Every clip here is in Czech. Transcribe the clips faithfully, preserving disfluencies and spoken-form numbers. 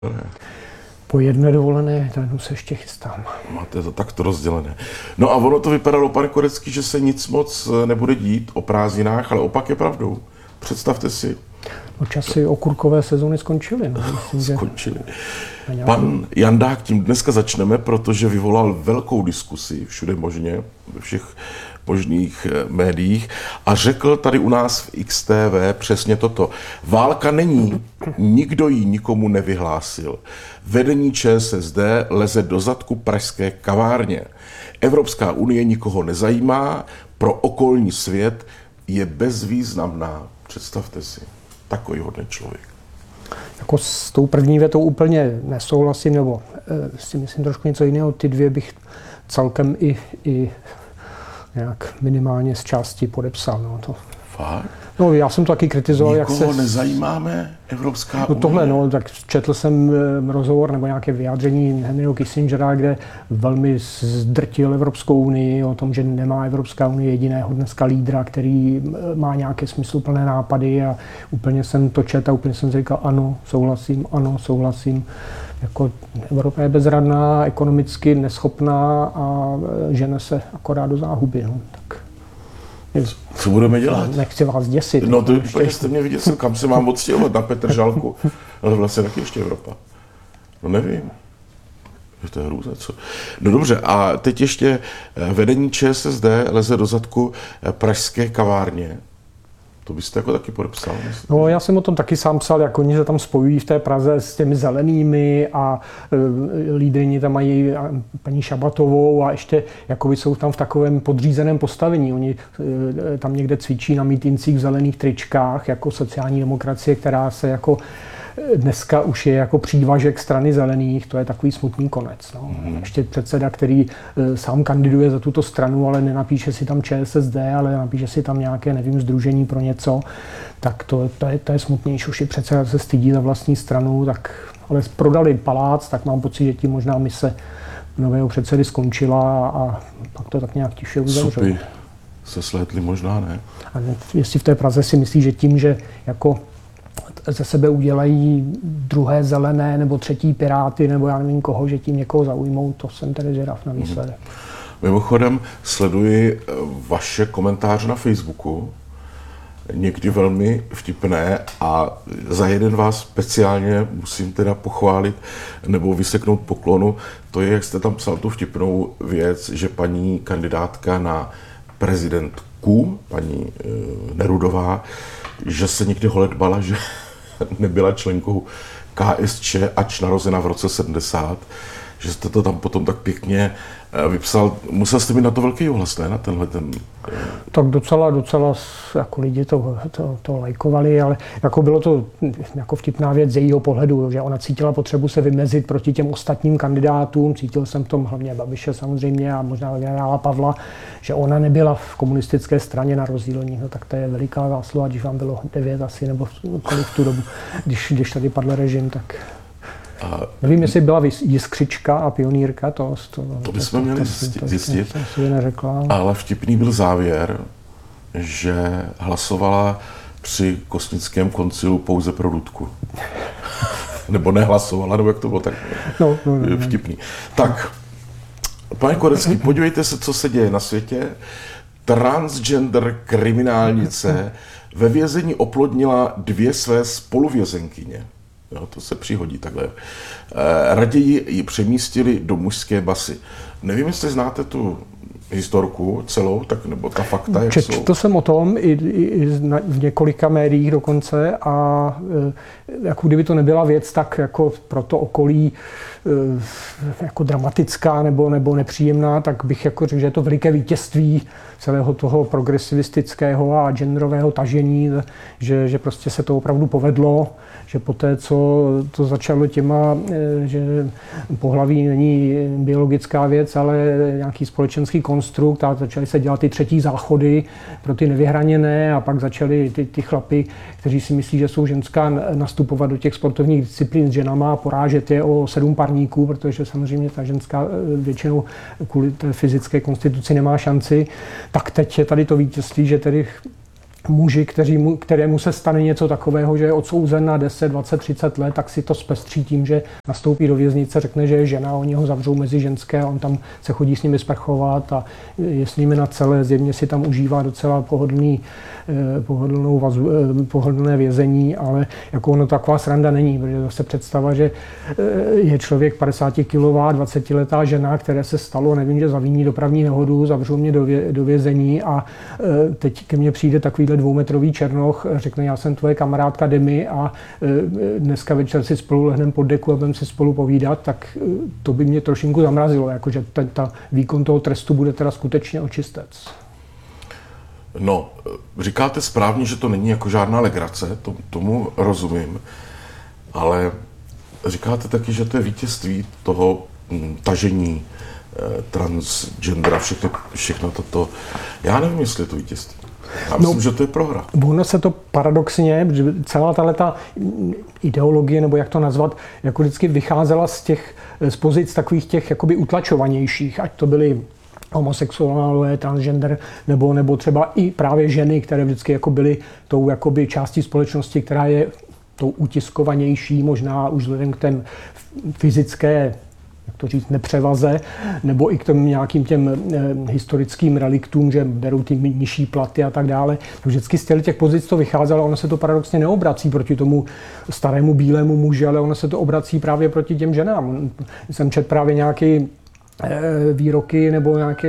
Po jedné dovolené, to se ještě chystám. Máte to takto rozdělené. No a ono to vypadalo, pane Korecký, že se nic moc nebude dít o prázdninách, ale opak je pravdou. Představte si. No časy okurkové sezóny skončily. No, myslím, skončily. Že... Pan Jandák, tím dneska začneme, protože vyvolal velkou diskusi všude možně, ve všech možných médiích a řekl tady u nás v X T V přesně toto. Válka není, nikdo ji nikomu nevyhlásil. Vedení Č S S D leze do zadku pražské kavárně. Evropská unie nikoho nezajímá, pro okolní svět je bezvýznamná. Představte si, takový hodný člověk. Jako s tou první větou úplně nesouhlasím, nebo e, si myslím trošku něco jiného. Ty dvě bych celkem i, i nějak minimálně z části podepsal. No, to. Fakt? No, já jsem to taky kritizoval. Nikoho jak se... nezajímáme, Evropská no, unie? Tohle, no, tak četl jsem rozhovor nebo nějaké vyjádření Henryho Kissingera, kde velmi zdrtil Evropskou unii o tom, že nemá Evropská unie jediného dneska lídra, který má nějaké smysluplné nápady a úplně jsem to četl a úplně jsem říkal ano, souhlasím, ano, souhlasím. Jako Evropa je bezradná, ekonomicky neschopná a žene se akorát do záhuby. No, tak. Co budeme dělat? Nechci vás děsit. No to úplně jste mě vyděsil, kam se mám odstěhovat, na Petržalku. Ale vlastně taky ještě Evropa. No nevím. To je hrůza, co? No dobře, a teď ještě vedení Č S S D leze do zadku pražské kavárně. To byste jako taky podepsal? Myslíte? No, já jsem o tom taky sám psal, jak oni se tam spojují v té Praze s těmi zelenými a e, lídrini tam mají paní Šabatovou a ještě jakoby jsou tam v takovém podřízeném postavení. Oni e, tam někde cvičí na mítincích v zelených tričkách jako sociální demokracie, která se jako dneska už je jako přívažek strany zelených, to je takový smutný konec. No. Mm. Ještě předseda, který e, sám kandiduje za tuto stranu, ale nenapíše si tam Č S S D, ale napíše si tam nějaké, nevím, sdružení pro něco, tak to, to, je, to je smutnější. Už i předseda se stydí za vlastní stranu, tak, ale prodali palác, tak mám pocit, že tím možná mise nového předsedy skončila a pak to tak nějak tiše uzavřelo. Se slétli možná, ne? A jestli v té Praze si myslí, že tím, že jako ze sebe udělají druhé zelené nebo třetí Piráty nebo já nevím koho, že tím někoho zaujmou, to jsem tedy zvědav na výsledek. Mimochodem sleduji vaše komentáře na Facebooku, někdy velmi vtipné a za jeden vás speciálně musím teda pochválit nebo vyseknout poklonu. To je, jak jste tam psal tu vtipnou věc, že paní kandidátka na prezidentku, paní e, Nerudová, že se někdy holedbala, že nebyla členkou K S Č, ač narozena v roce sedmdesát, že jste to tam potom tak pěkně vypsal. Musel jste mít na to velký ohlas, ne? Na tenhle ten... Tak docela, docela jako lidi to, to, to lajkovali, ale jako bylo to jako vtipná věc z jejího pohledu, že ona cítila potřebu se vymezit proti těm ostatním kandidátům. Cítil jsem v tom hlavně Babiše samozřejmě a možná generála Pavla, že ona nebyla v komunistické straně na rozdíl od nich. No, tak to je veliká zásluha, když vám bylo devět asi, nebo kolik v tu dobu, když, když tady padl režim, tak... A nevím, jestli byla jiskřička a pionýrka, to, to, to bychom to, měli to, zjistit, to, zjistit. To, to ale vtipný byl závěr, že hlasovala při Kosnickém koncilu pouze pro Dudku. Nebo nehlasovala, nebo jak to bylo tak no, no, no, vtipný. Tak, pane Korecký, podívejte se, co se děje na světě. Transgender kriminálnice ve vězení oplodnila dvě své spoluvězenkyně. Jo, to se přihodí takhle. Raději ji přemístili do mužské basy. Nevím, jestli znáte tu historku celou, tak nebo ta fakta, jak jsou. Četl jsem o tom i, i, i v několika médiích dokonce a jako kdyby to nebyla věc tak jako pro to okolí jako dramatická nebo, nebo nepříjemná, tak bych jako řekl, že je to veliké vítězství celého toho progresivistického a genderového tažení, že, že prostě se to opravdu povedlo, že poté, co to začalo těma, že pohlaví není biologická věc, ale nějaký společenský konstrukt a začaly se dělat ty třetí záchody pro ty nevyhraněné a pak začaly ty, ty chlapy, kteří si myslí, že jsou ženská, nastupovat do těch sportovních disciplín s ženama a porážet je o sedm parníků, protože samozřejmě ta ženská většinou kvůli té fyzické konstituci nemá šanci. Tak teď je tady to vítězství, že tedy muži, kteří mu, kterému se stane něco takového, že je odsouzen na deset, dvacet, třicet let, tak si to zpestří tím, že nastoupí do věznice, řekne, že je žena, oni ho zavřou mezi ženské a on tam se chodí s nimi sprchovat a je s nimi na celé, zjevně si tam užívá docela pohodlný, pohodlnou vazu, pohodlné vězení, ale jako ono taková sranda není, protože zase představa, že je člověk padesátikilová, dvacetiletá žena, které se stalo, nevím, že zaviní dopravní nehodu, zavřou mě do, vě, do vězení a teď ke mně přijde takovýhle dvoumetrový černoch, řekne, já jsem tvoje kamarádka Demi a dneska večer si spolu lehneme pod deku a budeme si spolu povídat, tak to by mě trošinku zamrazilo, jakože ten ta výkon toho trestu bude teda skutečně očistec. No, říkáte správně, že to není jako žádná legrace, to, tomu rozumím, ale říkáte taky, že to je vítězství toho m, tažení e, transgendera, všechno, všechno toto. Já nevím, jestli je to vítězství. Já myslím, no, že to je prohra. Ono se to paradoxně, že celá tato ideologie, nebo jak to nazvat, jako vždycky vycházela z těch, z pozic takových těch jakoby utlačovanějších, ať to byly homosexuálové, transgender, nebo, nebo třeba i právě ženy, které vždycky jako byly tou jakoby částí společnosti, která je tou utiskovanější, možná už vzhledem k těm fyzické, jak to říct, nepřevaze, nebo i k tomu nějakým těm eh, historickým reliktům, že berou ty nižší platy a tak dále. Vždycky z těch pozic to vycházelo, ono se to paradoxně neobrací proti tomu starému bílému muži, ale ono se to obrací právě proti těm ženám. Jsem četl právě nějaký výroky nebo nějaké,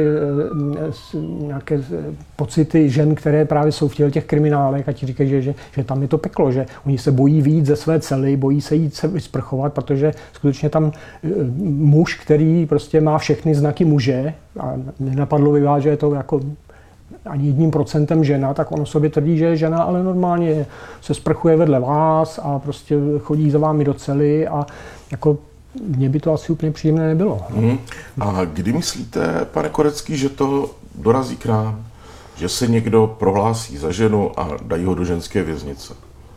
nějaké pocity žen, které právě jsou v těch, těch kriminálech a ti říkají, že, že, že tam je to peklo, že oni se bojí vyjít ze své cely, bojí se jít se vysprchovat, protože skutečně tam muž, který prostě má všechny znaky muže a nenapadlo by vás, že je to jako ani jedním procentem žena, tak on o sobě tvrdí, že je žena, ale normálně se sprchuje vedle vás a prostě chodí za vámi do cely a jako mně by to asi úplně příjemné nebylo. Hmm. A kdy myslíte, pane Korecký, že to dorazí k nám? Že se někdo prohlásí za ženu a dají ho do ženské věznice?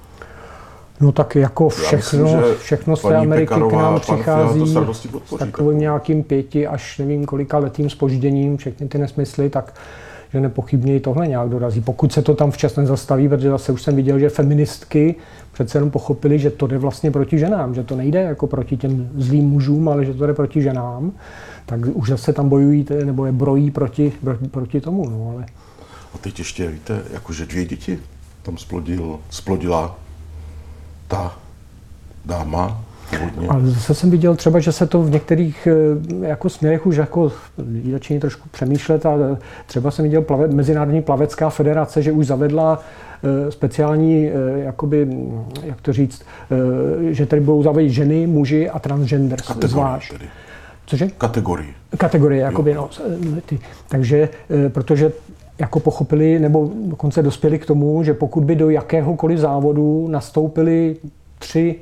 No tak jako všechno, myslím, všechno z té Ameriky Pekarová, k nám přichází s takovým nějakým pěti až nevím kolika letým zpožděním, všechny ty nesmysly, tak že nepochybně i tohle nějak dorazí. Pokud se to tam včas nezastaví, protože zase už jsem viděl, že feministky přece jenom pochopili, že to jde vlastně proti ženám, že to nejde jako proti těm zlým mužům, ale že to jde proti ženám, tak už zase tam bojují, nebo je brojí proti, proti, proti tomu. No, ale... A teď ještě, víte, jakože dvě děti tam splodil, splodila ta dáma. Původně. Ale zase jsem viděl třeba, že se to v některých jako směrech už jako začínají trošku přemýšlet a třeba jsem viděl plave, Mezinárodní plavecká federace, že už zavedla speciální, jakoby, jak to říct, že tady budou zavedit ženy, muži a transgender zvlášť. Tedy. Cože? Kategorie. Kategorie, jakoby, no, ty. Takže, protože jako pochopili, nebo dokonce dospěli k tomu, že pokud by do jakéhokoliv závodu nastoupili tři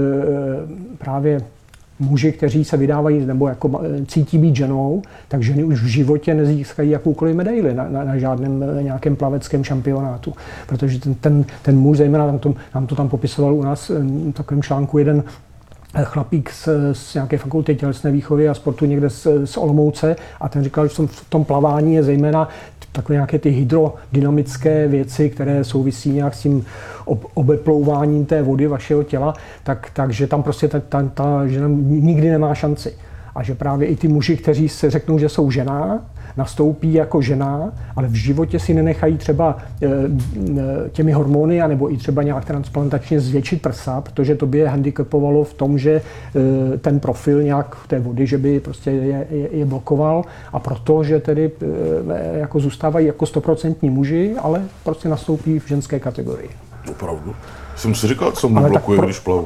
právě muži, kteří se vydávají nebo jako cítí být ženou, tak ženy už v životě nezískají jakoukoliv medaili na, na, na žádném nějakém plaveckém šampionátu. Protože ten, ten, ten muž, zejména nám to, nám to tam popisoval u nás v takovém článku jeden chlapík z, z nějaké fakulty tělesné výchovy a sportu někde z, z Olomouce a ten říkal, že v tom plavání je zejména takové nějaké ty hydrodynamické věci, které souvisí nějak s tím obeplouváním té vody vašeho těla, tak, takže tam prostě ta, ta, ta žena nikdy nemá šanci. A že právě i ty muži, kteří se řeknou, že jsou žena, nastoupí jako žena, ale v životě si nenechají třeba těmi hormony anebo i třeba nějak transplantačně zvětšit prsa, protože to by je handicapovalo v tom, že ten profil nějak té vody, že by prostě je, je, je blokoval a proto, že tedy jako zůstávají jako stoprocentní muži, ale prostě nastoupí v ženské kategorii. Opravdu? Jsem si říkal, co mu blokuje, pro... když plavu.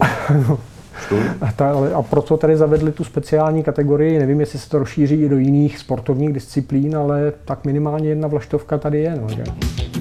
A, ta, a proto tady zavedli tu speciální kategorii, nevím, jestli se to rozšíří i do jiných sportovních disciplín, ale tak minimálně jedna vlaštovka tady je. No, že?